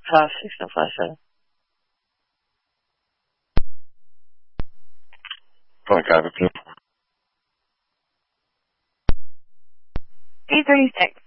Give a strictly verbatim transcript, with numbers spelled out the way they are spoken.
Class six nine five seven. Okay, eight thirty-six.